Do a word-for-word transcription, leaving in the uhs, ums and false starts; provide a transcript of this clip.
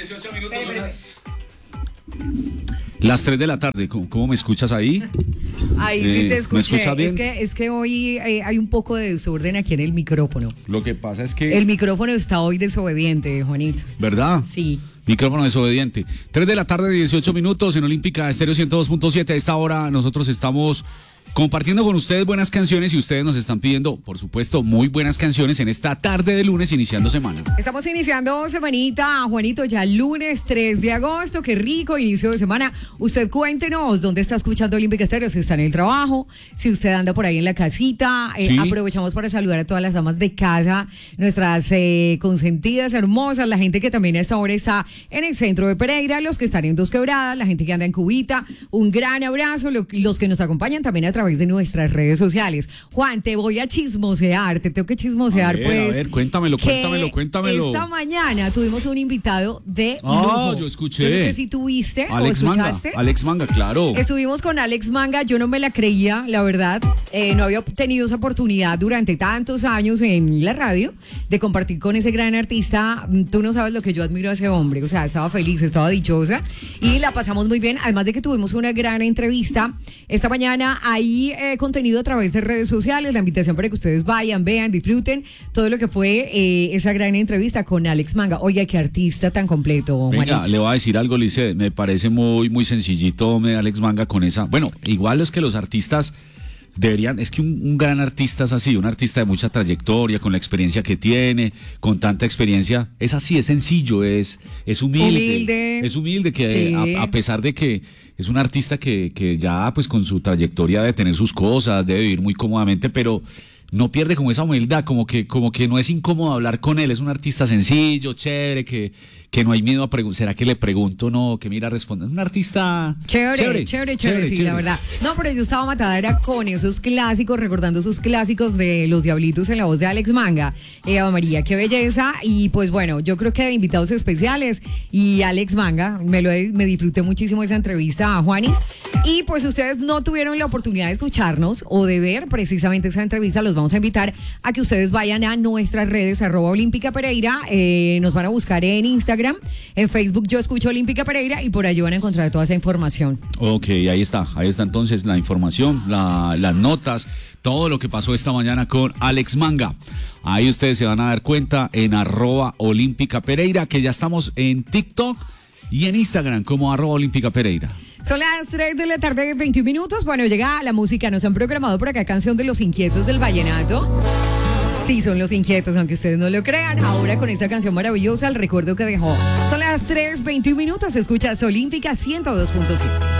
dieciocho minutos son las... Las tres de la tarde. ¿Cómo, cómo me escuchas ahí? Ahí eh, sí te escuché. ¿Me escuchas bien? Es que, es que hoy eh, hay un poco de desorden aquí en el micrófono. Lo que pasa es que... El micrófono está hoy desobediente, Juanito. ¿Verdad? Sí. Micrófono desobediente. tres de la tarde, dieciocho minutos en Olímpica Estéreo ciento dos punto siete. A esta hora nosotros estamos compartiendo con ustedes buenas canciones y ustedes nos están pidiendo, por supuesto, muy buenas canciones en esta tarde de lunes iniciando semana. Estamos iniciando semanita, Juanito, ya lunes tres de agosto, qué rico inicio de semana. Usted cuéntenos dónde está escuchando Olímpica Estéreo, si está en el trabajo, si usted anda por ahí en la casita. Eh, Sí. Aprovechamos para saludar a todas las damas de casa, nuestras eh, consentidas, hermosas, la gente que también a esta hora está en el centro de Pereira, los que están en Dos Quebradas, la gente que anda en Cubita. Un gran abrazo, lo, los que nos acompañan también a través de nuestras redes sociales. Juan, te voy a chismosear, te tengo que chismosear, A ver, pues. a ver, cuéntamelo, que cuéntamelo, cuéntamelo. Esta mañana tuvimos un invitado de Ah, lujo. yo escuché. Yo no sé si tuviste Alex o Manga. escuchaste. Alex Manga, claro. Estuvimos con Alex Manga, yo no me la creía, la verdad. Eh, no había tenido esa oportunidad durante tantos años en la radio de compartir con ese gran artista. Tú no sabes lo que yo admiro a ese hombre. O sea, estaba feliz, estaba dichosa y la pasamos muy bien. Además de que tuvimos una gran entrevista esta mañana. Hay eh, contenido a través de redes sociales, la invitación para que ustedes vayan, vean, disfruten todo lo que fue eh, esa gran entrevista con Alex Manga. Oiga, qué artista tan completo, Venga, Juanito. le voy a decir algo, Lice, me parece muy, muy sencillito me Alex Manga con esa. Bueno, igual es que los artistas deberían, es que un, un gran artista es así, un artista de mucha trayectoria, con la experiencia que tiene, con tanta experiencia, es así, es sencillo, es, es humilde, Humilde. es humilde, que Sí. a, a pesar de que es un artista que, que ya pues con su trayectoria debe tener sus cosas, debe vivir muy cómodamente, pero no pierde como esa humildad, como que, como que no es incómodo hablar con él, es un artista sencillo, chévere, que, que no hay miedo a preguntar, ¿será que le pregunto? No, que mira, responde, es un artista Chévere, chévere, chévere, chévere, sí, la verdad. No, pero yo estaba matada era con esos clásicos, recordando esos clásicos de Los Diablitos en la voz de Alex Manga. Eva María, qué belleza. Y pues bueno, yo creo que de invitados especiales y Alex Manga, me, lo, me disfruté muchísimo esa entrevista a Juanis. Y pues si ustedes no tuvieron la oportunidad de escucharnos o de ver precisamente esa entrevista, los vamos a invitar a que ustedes vayan a nuestras redes, arroba Olímpica Pereira, eh, nos van a buscar en Instagram, en Facebook Yo Escucho Olímpica Pereira y por allí van a encontrar toda esa información. Ok, ahí está, ahí está entonces la información, la, las notas, todo lo que pasó esta mañana con Alex Manga. Ahí ustedes se van a dar cuenta en arroba Olímpica Pereira, que ya estamos en TikTok y en Instagram como arroba Olímpica Pereira. Son las tres de la tarde, veintiún minutos. Bueno, llega la música. Nos han programado por acá canción de Los Inquietos del Vallenato. Sí, son Los Inquietos, aunque ustedes no lo crean. Ahora con esta canción maravillosa, el recuerdo que dejó. Son las tres, veintiún minutos. Escuchas Olímpica ciento dos punto siete.